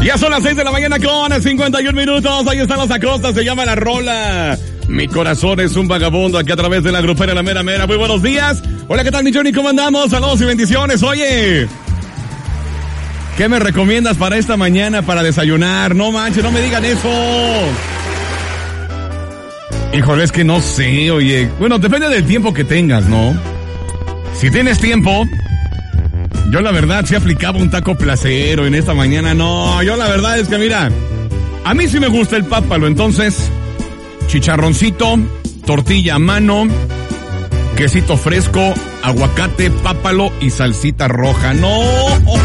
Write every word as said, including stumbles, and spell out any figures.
Ya son las seis de la mañana con cincuenta y un minutos. Ahí están los acostas, se llama la rola. Mi corazón es un vagabundo, aquí a través de la grupera La Mera Mera. Muy buenos días. Hola, ¿qué tal, mi Johnny? ¿Cómo andamos? Saludos y bendiciones. Oye, ¿qué me recomiendas para esta mañana para desayunar? No manches, no me digan eso. Híjole, es que no sé, oye. Bueno, depende del tiempo que tengas, ¿no? Si tienes tiempo, yo la verdad sí aplicaba un taco placero en esta mañana. No, yo la verdad es que mira, a mí sí me gusta el pápalo, entonces chicharroncito, tortilla a mano, quesito fresco, aguacate, pápalo y salsita roja. No,